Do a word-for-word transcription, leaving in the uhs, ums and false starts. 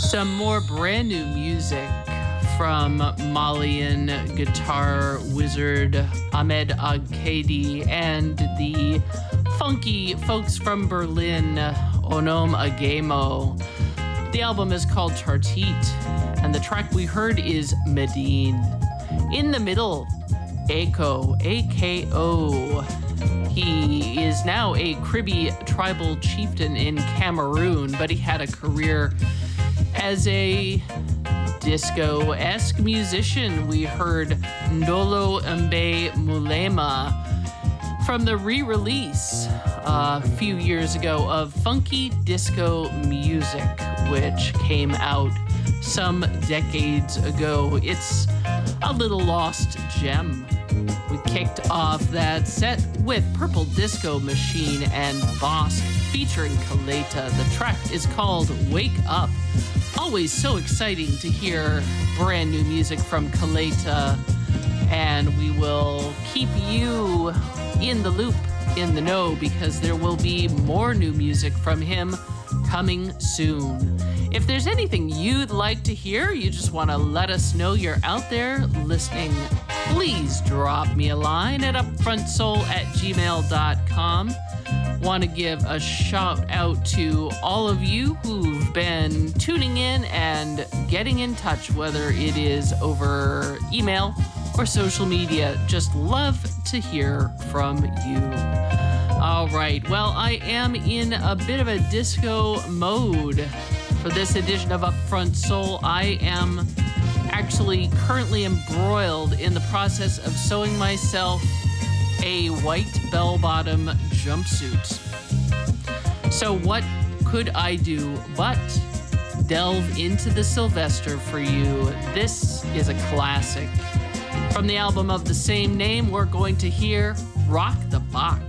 Some more brand new music from Malian guitar wizard Ahmed Agkadi and the funky folks from Berlin, Onom Agemo. The album is called Tartit, and the track we heard is Medine. In the middle, Ako, A K O. He is now a Kribi tribal chieftain in Cameroon, but he had a career as a disco-esque musician. We heard Ndolo Mbe Mulema from the re-release uh, a few years ago of Funky Disco Music, which came out some decades ago. It's a little lost gem. We kicked off that set with Purple Disco Machine and Bosk featuring Kaleta. The track is called Wake Up. Always so exciting to hear brand new music from Kaleta, and we will keep you in the loop, in the know, because there will be more new music from him coming soon. If there's anything you'd like to hear, you just want to let us know you're out there listening, please drop me a line at upfrontsoul at gmail dot com. Want to give a shout out to all of you who've been tuning in and getting in touch, whether it is over email or social media. Just love to hear from you. All right, well, I am in a bit of a disco mode for this edition of Upfront Soul. I am actually currently embroiled in the process of sewing myself a white bell-bottom jumpsuit. So what could I do but delve into the Sylvester for you? This is a classic. From the album of the same name, we're going to hear Rock the Box.